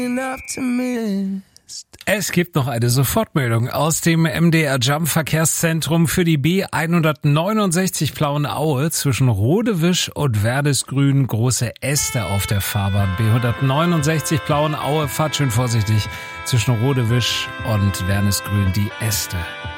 Es gibt noch eine Sofortmeldung aus dem MDR Jump Verkehrszentrum für die B169 Plauen-Aue zwischen Rodewisch und Werdesgrün. Große Äste auf der Fahrbahn. B169 Plauen-Aue, fahrt schön vorsichtig zwischen Rodewisch und Werdesgrün die Äste.